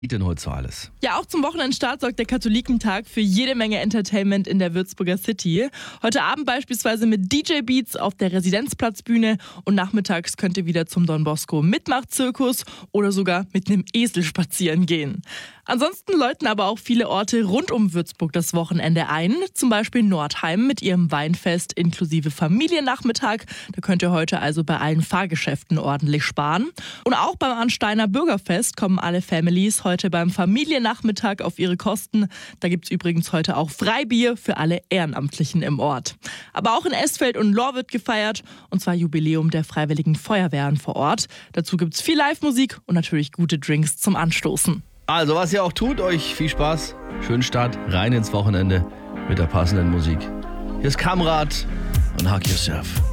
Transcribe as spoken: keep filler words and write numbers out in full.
denn heute so alles? Ja, auch zum Wochenendstart sorgt der Katholikentag für jede Menge Entertainment in der Würzburger City. Heute Abend beispielsweise mit D J Beats auf der Residenzplatzbühne und nachmittags könnt ihr wieder zum Don Bosco Mitmachzirkus oder sogar mit einem Esel spazieren gehen. Ansonsten läuten aber auch viele Orte rund um Würzburg das Wochenende ein. Zum Beispiel Nordheim mit ihrem Weinfest inklusive Familiennachmittag. Da könnt ihr heute also bei allen Fahrgeschäften ordentlich sparen. Und auch beim Arnsteiner Bürgerfest kommen alle Families heute beim Familiennachmittag auf ihre Kosten. Da gibt es übrigens heute auch Freibier für alle Ehrenamtlichen im Ort. Aber auch in Esfeld und Lohr wird gefeiert, und zwar Jubiläum der Freiwilligen Feuerwehren vor Ort. Dazu gibt es viel Live-Musik und natürlich gute Drinks zum Anstoßen. Also, was ihr auch tut, euch viel Spaß, schönen Start rein ins Wochenende mit der passenden Musik. Hier ist Kamrat und Hug Yourself.